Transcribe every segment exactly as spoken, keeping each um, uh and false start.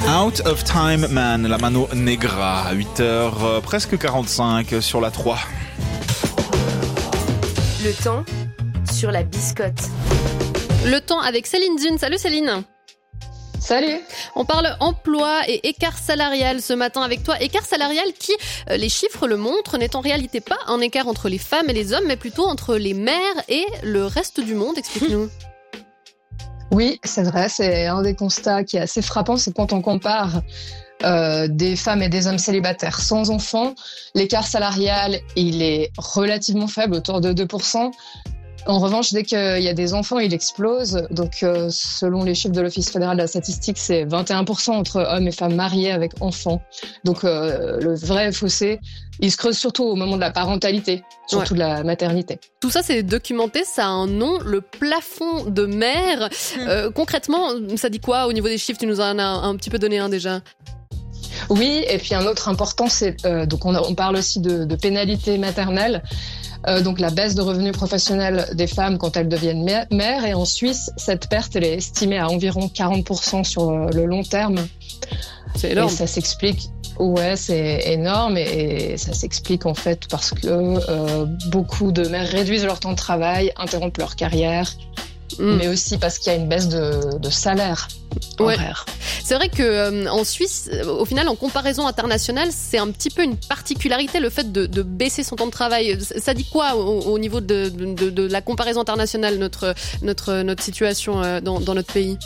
Out of Time Man, la Mano Negra, à huit heures, euh, presque quarante-cinq sur la trois. Le temps sur la biscotte. Le temps avec Céline Dune. Salut Céline. Salut. On parle emploi et écart salarial ce matin avec toi. Écart salarial qui, euh, les chiffres le montrent, n'est en réalité pas un écart entre les femmes et les hommes, mais plutôt entre les mères et le reste du monde. Explique-nous. Oui, c'est vrai, c'est un des constats qui est assez frappant, c'est quand on compare euh, des femmes et des hommes célibataires sans enfants, l'écart salarial, il est relativement faible, autour de deux pour cent. En revanche, dès qu'il y a des enfants, il explose. Donc, euh, selon les chiffres de l'Office fédéral de la statistique, c'est vingt et un pour cent entre hommes et femmes mariés avec enfants. Donc, euh, le vrai fossé, il se creuse surtout au moment de la parentalité, surtout ouais. de la maternité. Tout ça, c'est documenté, ça a un nom, le plafond de mère. Mmh. Euh, concrètement, ça dit quoi au niveau des chiffres? Tu nous en as un, un petit peu donné un déjà. Oui, et puis un autre important, c'est euh, donc on, a, on parle aussi de, de pénalité maternelle. Euh, donc la baisse de revenus professionnels des femmes quand elles deviennent mères. Et en Suisse, cette perte elle est estimée à environ quarante pour cent sur le long terme. C'est énorme. Et ça s'explique. Ouais, c'est énorme et, et ça s'explique en fait parce que euh, beaucoup de mères réduisent leur temps de travail, interrompent leur carrière, mmh. mais aussi parce qu'il y a une baisse de, de salaire horaire. Ouais. C'est vrai que euh, en Suisse, au final, en comparaison internationale, c'est un petit peu une particularité le fait de, de baisser son temps de travail. Ça dit quoi au, au niveau de, de, de la comparaison internationale, notre notre notre situation euh, dans, dans notre pays?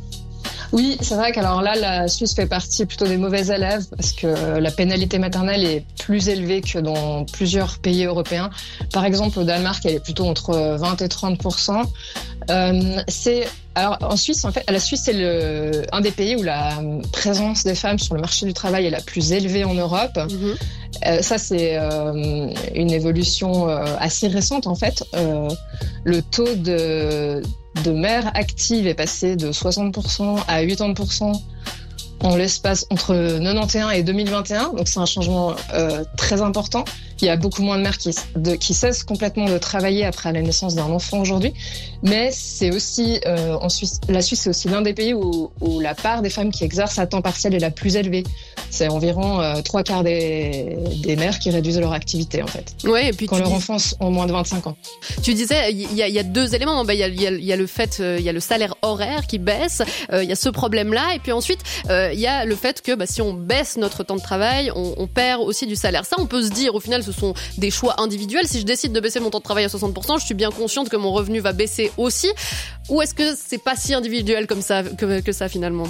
Oui, c'est vrai qu'alors là, la Suisse fait partie plutôt des mauvais élèves parce que la pénalité maternelle est plus élevée que dans plusieurs pays européens. Par exemple, au Danemark, elle est plutôt entre vingt et trente pour cent. Euh, c'est alors en Suisse, en fait, la Suisse c'est le un des pays où la présence des femmes sur le marché du travail est la plus élevée en Europe. Mmh. Euh, ça, c'est euh, une évolution euh, assez récente en fait. Euh, le taux de de mères actives est passé de soixante pour cent à quatre-vingts pour cent en l'espace entre quatre-vingt-onze et deux mille vingt et un. Donc c'est un changement euh, très important. Il y a beaucoup moins de mères qui, de, qui cessent complètement de travailler après la naissance d'un enfant aujourd'hui. Mais c'est aussi, euh, en Suisse, la Suisse c'est aussi l'un des pays où, où la part des femmes qui exercent à temps partiel est la plus élevée. C'est environ euh, trois quarts des, des mères qui réduisent leur activité en fait. Ouais, et puis quand leurs dis... enfants ont moins de vingt-cinq ans. Tu disais, il y a, y a deux éléments. Ben, il y a, y a, y a le fait, il euh, y a le salaire horaire qui baisse. Il euh, y a ce problème-là, et puis ensuite il euh, y a le fait que bah, si on baisse notre temps de travail, on, on perd aussi du salaire. Ça, on peut se dire, au final, ce sont des choix individuels. Si je décide de baisser mon temps de travail à soixante pour cent, je suis bien consciente que mon revenu va baisser aussi. Ou est-ce que c'est pas si individuel comme ça que, que ça finalement?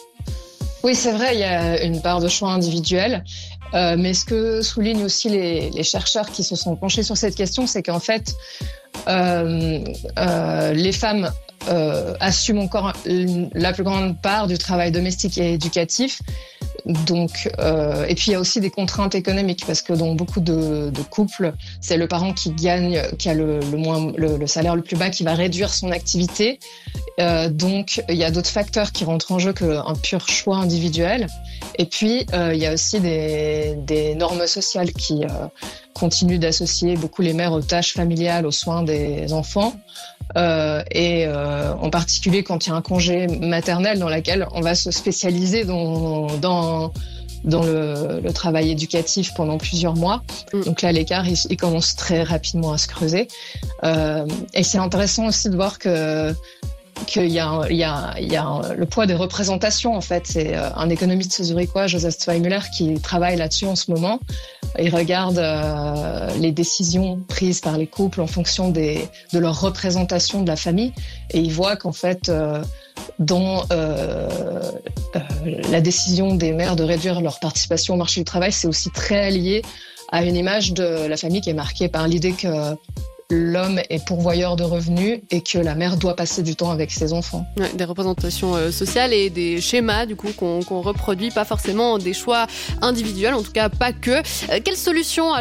Oui, c'est vrai, il y a une part de choix individuel. Euh, mais ce que soulignent aussi les, les chercheurs qui se sont penchés sur cette question, c'est qu'en fait, euh, euh, les femmes euh, assument encore une, la plus grande part du travail domestique et éducatif. Donc, euh, et puis il y a aussi des contraintes économiques parce que dans beaucoup de, de couples, c'est le parent qui gagne, qui a le, le moins le, le salaire le plus bas, qui va réduire son activité. Euh, donc, il y a d'autres facteurs qui rentrent en jeu qu'un pur choix individuel. Et puis, euh, il y a aussi des, des normes sociales qui euh, continuent d'associer beaucoup les mères aux tâches familiales, aux soins des enfants. Euh, et euh, en particulier quand il y a un congé maternel dans lequel on va se spécialiser dans, dans, dans le, le travail éducatif pendant plusieurs mois. Mmh. Donc là, l'écart, il, il commence très rapidement à se creuser. Euh, et c'est intéressant aussi de voir que qu'il y a, il y a, il y a le poids des représentations, en fait. C'est un économiste zurichois, Joseph Zweimüller, qui travaille là-dessus en ce moment. Il regarde euh, les décisions prises par les couples en fonction des, de leur représentation de la famille. Et il voit qu'en fait, euh, dans euh, euh, la décision des mères de réduire leur participation au marché du travail, c'est aussi très lié à une image de la famille qui est marquée par l'idée que l'homme est pourvoyeur de revenus et que la mère doit passer du temps avec ses enfants. Ouais, des représentations euh, sociales et des schémas du coup qu'on, qu'on reproduit, pas forcément des choix individuels, en tout cas pas que. Euh, quelle solution